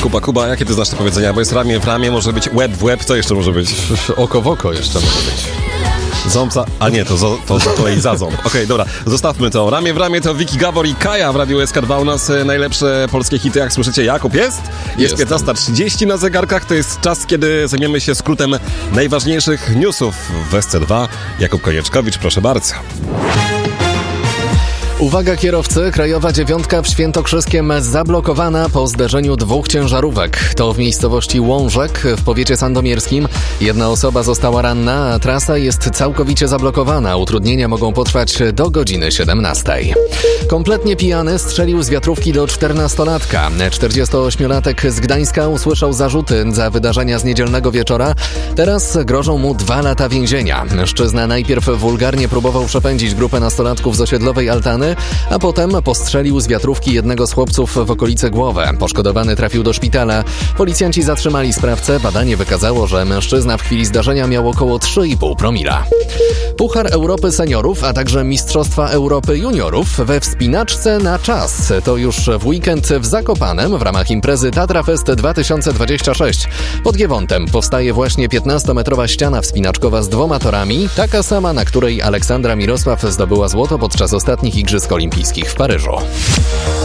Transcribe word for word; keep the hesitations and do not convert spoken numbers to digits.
Kuba, Kuba, jakie ty znasz te powiedzenia? Bo jest ramię w ramię, może być łeb w łeb, co jeszcze może być? Oko w oko jeszcze może być. Ząb za... A nie, to, zo, to z kolei za ząb. Okej, okay, dobra, zostawmy to. Ramię w ramię to Vicky Gabor i Kaja w Radiu S K dwa. U nas najlepsze polskie hity, jak słyszycie. Jakub jest? Jest piętnasta trzydzieści na zegarkach. To jest czas, kiedy zajmiemy się skrótem najważniejszych newsów w S C dwa. Jakub Konieczkowicz, proszę bardzo. Uwaga kierowcy, krajowa dziewiątka w Świętokrzyskiem zablokowana po zderzeniu dwóch ciężarówek. To w miejscowości Łążek w powiecie sandomierskim. Jedna osoba została ranna, a trasa jest całkowicie zablokowana. Utrudnienia mogą potrwać do godziny siedemnastej. Kompletnie pijany strzelił z wiatrówki do czternastolatka. czterdziestoośmiolatek z Gdańska usłyszał zarzuty za wydarzenia z niedzielnego wieczora. Teraz grożą mu dwa lata więzienia. Mężczyzna najpierw wulgarnie próbował przepędzić grupę nastolatków z osiedlowej Altany, a potem postrzelił z wiatrówki jednego z chłopców w okolice głowy. Poszkodowany trafił do szpitala. Policjanci zatrzymali sprawcę. Badanie wykazało, że mężczyzna w chwili zdarzenia miał około trzy i pół promila. Puchar Europy Seniorów, a także Mistrzostwa Europy Juniorów we wspinaczce na czas. To już w weekend w Zakopanem w ramach imprezy Tatra Fest dwa tysiące dwadzieścia sześć. Pod Giewontem powstaje właśnie piętnastometrowa ściana wspinaczkowa z dwoma torami, taka sama, na której Aleksandra Mirosław zdobyła złoto podczas ostatnich Igrzysk Olimpijskich w Paryżu.